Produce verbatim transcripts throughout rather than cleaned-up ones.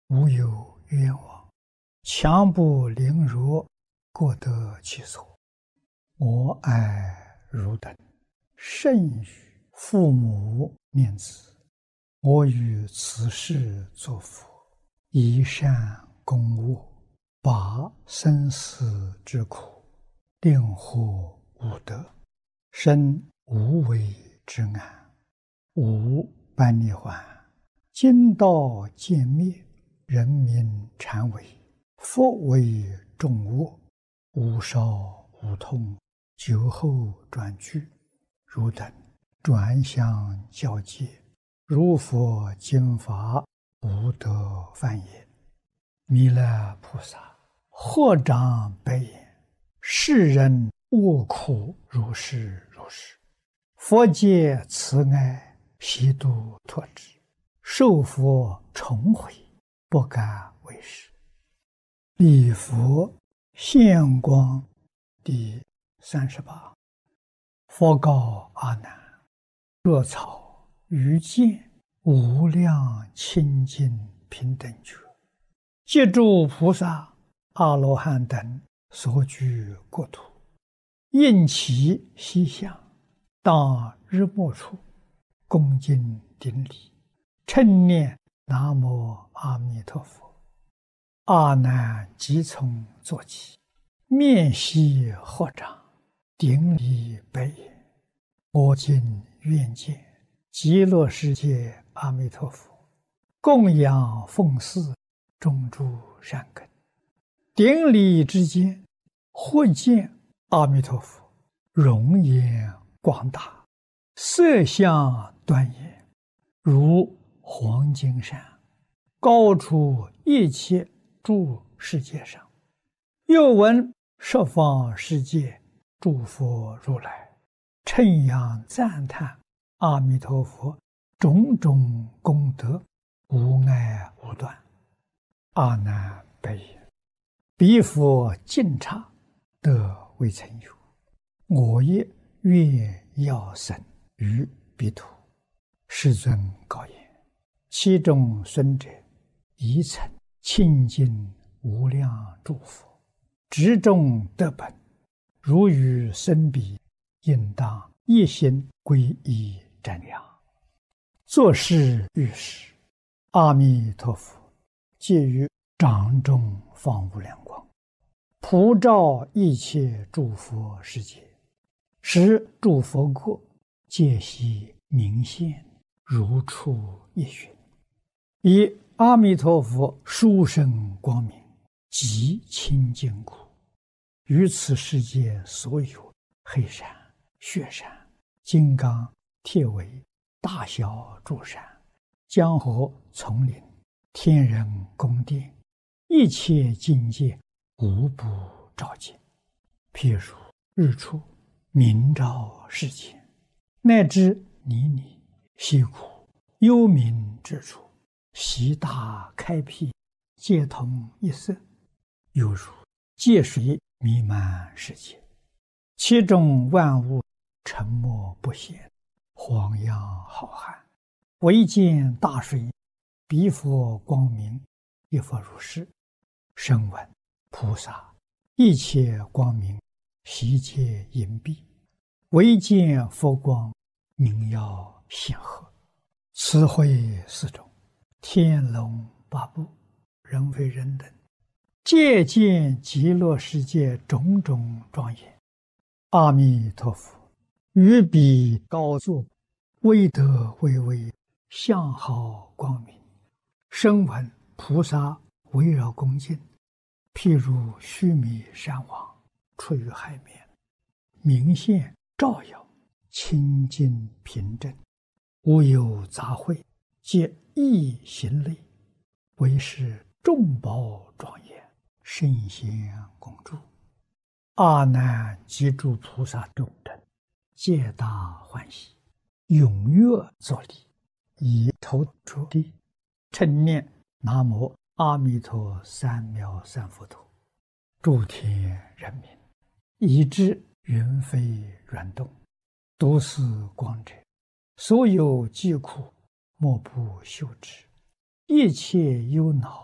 无有冤枉，强不凌辱，各得其所。我爱汝等，甚于父母念子。我于此世作佛，以善供恶，拔生死之苦，令获无得，生无为之安，无般涅槃。今道渐灭，人民常为，佛为众恶，无少无痛，久后转居。汝等转向教戒，如佛经法，无得犯也。弥勒菩萨合掌白言：世人恶苦如是如是，佛界慈爱，悉度脱之，受佛重回，不敢为是。礼佛现光第三十八。佛告阿难：若草于见无量清净平等觉，借诸菩萨、阿罗汉等所居国土，应其西向，当日暮处，恭敬顶礼，称念南无阿弥陀佛。阿难即从坐起，面悉合掌，顶礼白言：我今愿见极乐世界阿弥陀佛，供养奉祀种诸善根。顶礼之间，忽见阿弥陀佛容颜广大，色相端严，如黄金山，高出一切诸世界上。又闻十方世界诸佛如来称扬赞叹阿弥陀佛种种功德，无碍无断。阿难白言：彼佛尽刹，得未曾有。我也愿要生于彼土。世尊告言：其中孙者，宜曾清净无量诸佛，执众得本，如与生彼，应当一心皈依瞻仰。作是遇时，阿弥陀佛借于掌中放无量光，普照一切诸佛世界，使诸佛国皆悉明现，如出一寻。以阿弥陀佛殊胜光明，极清净故，于此世界所有黑山、雪山、金刚、铁围、大小诸山、江河、丛林、天人宫殿，一切境界无不照见。譬如日出明照世间，乃至泥泞、溪谷、幽冥之处，悉大开辟，皆同一色，犹如界水弥漫世界，其中万物沉默不显，荒洋浩瀚，唯见大水，彼佛光明，亦复如是。声闻菩萨一切光明，悉皆隐蔽，唯见佛光，明耀显赫。此会四种，天龙八部，人非人等，皆见极乐世界种种庄严。阿弥陀佛于彼高坐，威德巍巍，相好光明。声闻菩萨围绕恭敬，譬如须弥山王出于海面，明现照耀，清净平正，无有杂秽，皆一行类，为是众宝庄严，圣贤恭祝。阿难及诸菩萨众等，皆大欢喜，踊跃作礼，以头着地，称念南无阿弥陀三藐三佛陀。诸天人民，以至云飞软动，都是光者，所有疾苦莫不休止，一切忧恼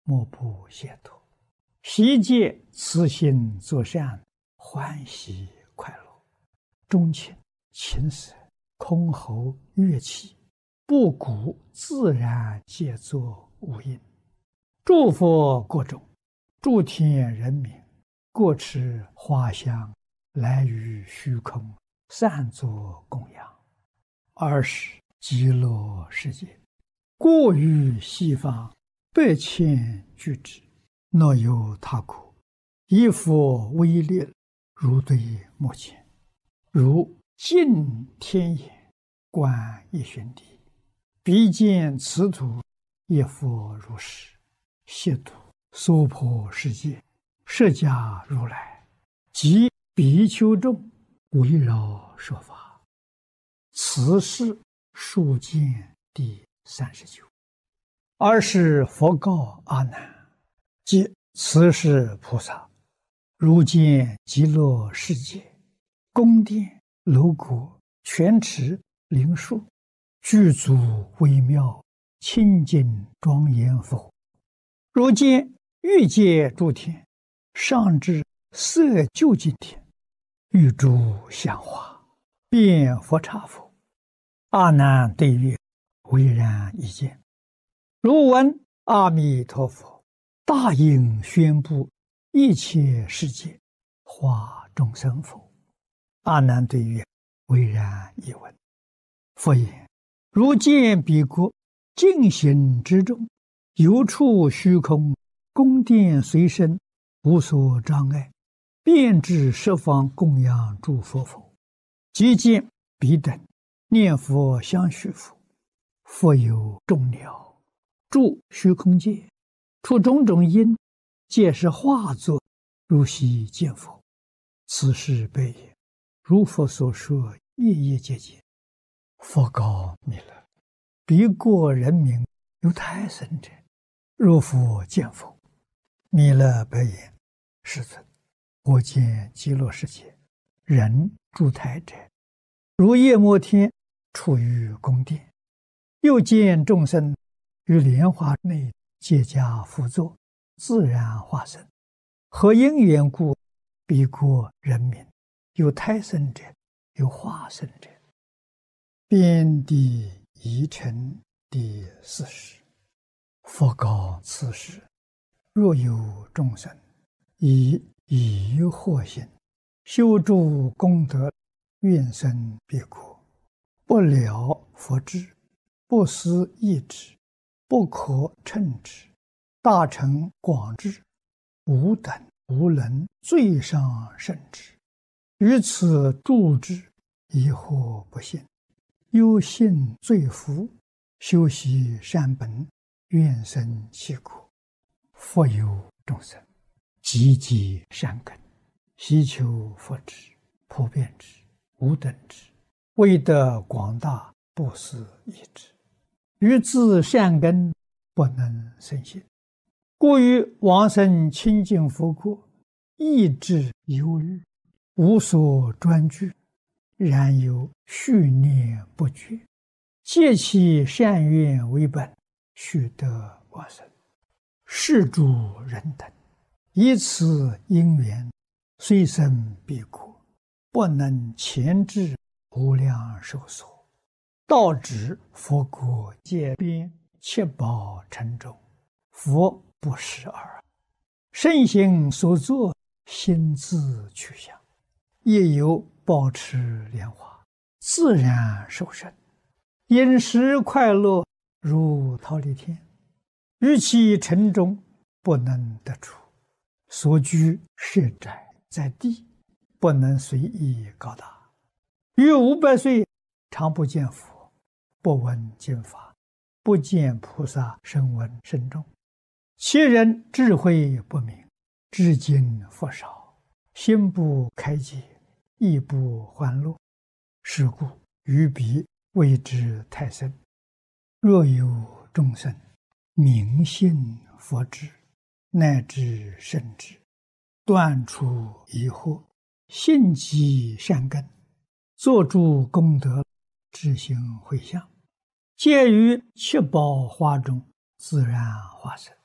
莫不解脱。习戒慈心作善，欢喜快乐，钟情琴瑟箜篌乐器，不鼓自然皆作无音。诸佛国中，诸天人民，各持花香，来于虚空，散作供养。二是极乐世界，过于西方，百千俱之，若有他国，以佛威力，如对目前，如尽天眼，观一旬地，必见此土，一佛如是，悉土娑婆世界，释迦如来及比丘众，围绕说法。此是数见第三十九。二是佛告阿难，即此是菩萨，如见极乐世界，宫殿楼阁泉池灵树，具足微妙，清净庄严否？如见欲界诸天，上至色究竟天，欲诸香花，遍佛刹否？阿难对曰：唯然一见。如闻阿弥陀佛大应宣布一切世界化众生否？阿难对曰：唯然一闻。佛言：如见彼国净行之中，有处虚空，宫殿随身，无所障碍，遍至十方供养诸佛否？即见彼等念佛相续否？佛有众鸟住虚空界，出种种因，皆是化作，如悉见佛。此事悲也。如佛所说，夜夜皆见。佛告弥勒：彼国人民有胎生者，若复见否？弥勒白言：世尊，我见极乐世界人住胎者，如夜摩天处于宫殿，又见众生于莲花内皆加辅佐，自然化身。何因缘故？彼国人民有胎生者，有化身者。遍地遗尘第四十。佛告此时：若有众生以疑惑心修诸功德，愿生彼国，不了佛智，不思议之，不可称之，大乘广智，无等无能，最上甚至。于此住之，疑惑不信，忧信罪福，修习善本，愿生其国。佛有众生积极善根，希求佛智，普遍之，无等之，为得广大，不思议之。于自善根不能生信，故于往生清净佛国，意志忧虑，无所专具，然有续念不绝，借其善愿为本，须得往生。是诸人等以此因缘，虽生彼国，不能前至无量寿所，到指佛国界边，七宝城中，佛不识尔。圣行所作，心自去向，也有保持莲花，自然受生，饮食快乐，如忉利天。于其城中不能得出，所居设宅在地，不能随意高大。于五百岁常不见佛，不闻经法，不见菩萨声闻声众。其人智慧不明，至今佛少，心不开解，亦不欢乐。是故于彼谓之太深。若有众生明信佛智，乃至圣智，断除疑惑，信积善根，作诸功德，知行回向，皆于七宝花中自然化身。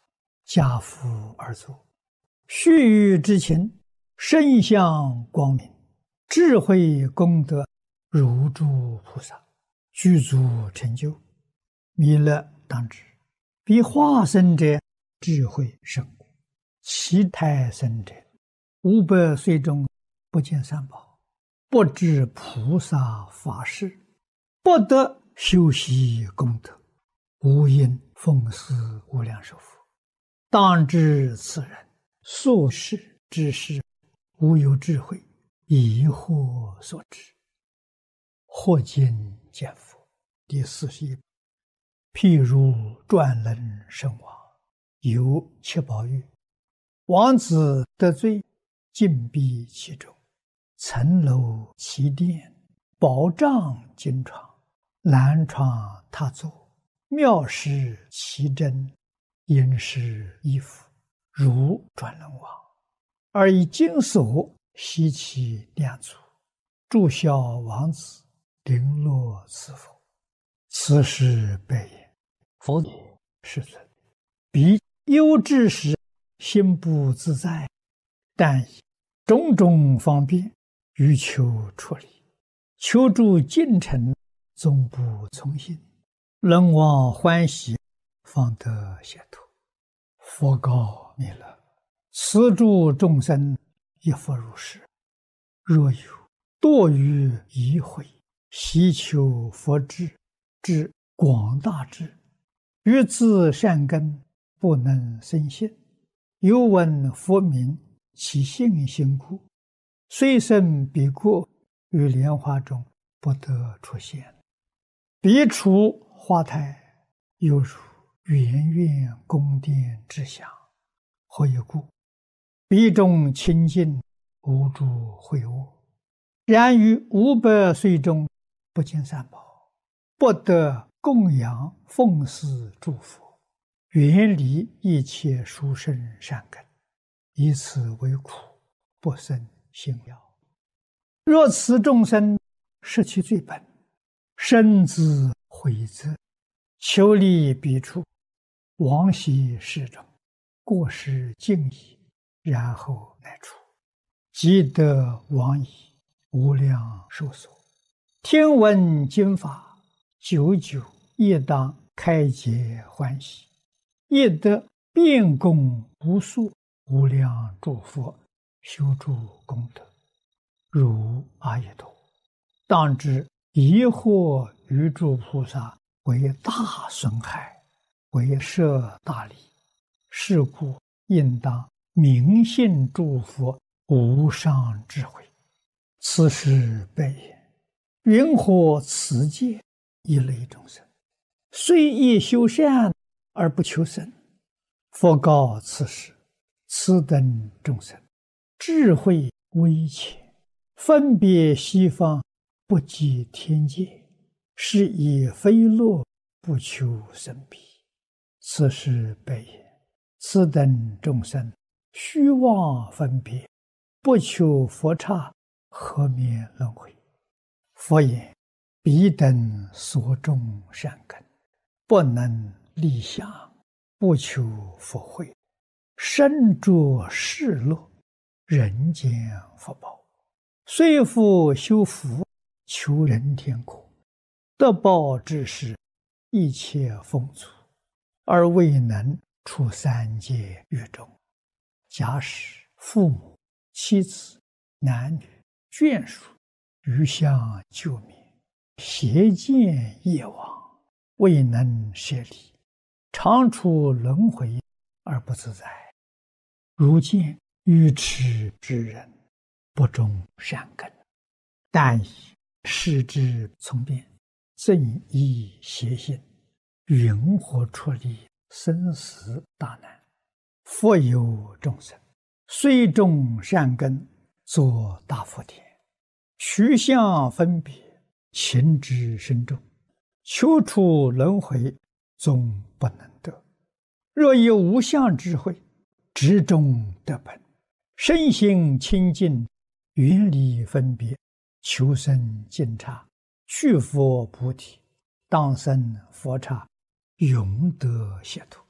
家父而坐，须臾之情，身相光明，智慧功德如诸菩萨，具足成就。弥勒当知，彼化身者智慧甚故，其胎生者五百岁中不见三宝，不知菩萨法事，不得修习功德，无因奉事无量寿佛。当知此人所事之事，无有智慧，疑惑所致。或见见佛第四十一。譬如转轮圣王，有七宝玉，王子得罪，禁闭其中，层楼其殿，宝帐金床，兰床榻座，妙施其珍，殷实衣服，如转轮王，而以金锁悉其两足，祝孝王子，绫罗赐佛。此事备言。佛也，世尊，彼忧之时，心不自在，但以种种方便，欲求出离，求助近臣，终不从心，人望欢喜，方得解脱。佛告弥勒：此诸众生亦复如是。若有堕于疑悔，希求佛智，至广大智，欲自善根，不能生信，又闻佛名，其信心故，虽生彼国，于莲花中不得出现。彼处花台，犹如圆圆宫殿之祥。何以故？彼中清净，无诸秽恶。然于五百岁中，不见三宝，不得供养奉祀诸佛，远离一切殊胜善根，以此为苦，不生信了。若此众生失其最本，深自悔责，求离彼处，往昔世中，过失尽已，然后乃出，即得往矣，无量寿所。听闻经法，久久亦当开解欢喜，亦得遍供无数无量诸佛，修诸功德，如阿逸多。当知疑惑于诸菩萨为大损害，为摄大利，是故应当明信诸佛无上智慧。此事备言：云何此界一类众生，虽亦修善而不求生？佛告此事：此等众生，智慧微浅，分别西方，不及天界，是以非乐，不求生彼。此事备言：此等众生，虚妄分别，不求佛刹，何免轮回？佛言：彼等所种善根，不能立想，不求佛慧，身着世乐，人间福报，虽复修福，求人天国，得报之时，一切丰足，而未能出三界狱中。假使父母、妻子、男女、眷属，余相救灭，邪见业往，未能舍离，常处轮回而不自在。如见愚痴之人，不种善根，但以视之从变，正依邪心，云何出离生死大难？复有众生，虽种善根，作大福田，取相分别，情之深重，求出轮回，终不能得。若以无相智慧，执中得本，身心清净，远离分别，求生净刹，去佛菩提，当生佛刹，永得解脱。